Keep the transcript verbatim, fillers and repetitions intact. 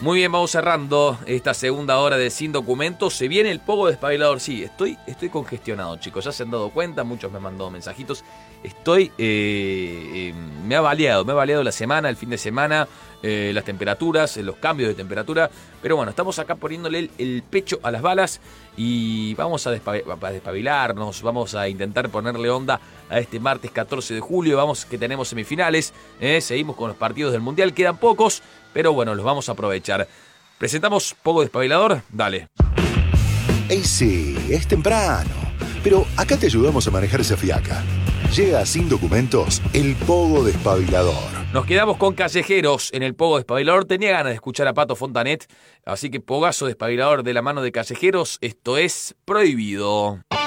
Muy bien, vamos cerrando esta segunda hora de Sin Documentos. Se viene el pogo despabilador. Sí, estoy, estoy congestionado, chicos. Ya se han dado cuenta, muchos me han mandado mensajitos. Estoy, eh, eh, me ha baleado, me ha baleado la semana, el fin de semana, eh, las temperaturas, los cambios de temperatura. Pero bueno, estamos acá poniéndole el, el pecho a las balas y vamos a, despabil- a despabilarnos, vamos a intentar ponerle onda a este martes catorce de julio. Vamos que tenemos semifinales, eh, seguimos con los partidos del Mundial, quedan pocos, pero bueno, los vamos a aprovechar. ¿Presentamos pogo despabilador? Dale. Ey, sí, es temprano, pero acá te ayudamos a manejar esa fiaca. Llega Sin Documentos, el pogo despabilador. Nos quedamos con Callejeros en el pogo despabilador. Tenía ganas de escuchar a Pato Fontanet, así que pogazo despabilador de la mano de Callejeros. Esto es Prohibido.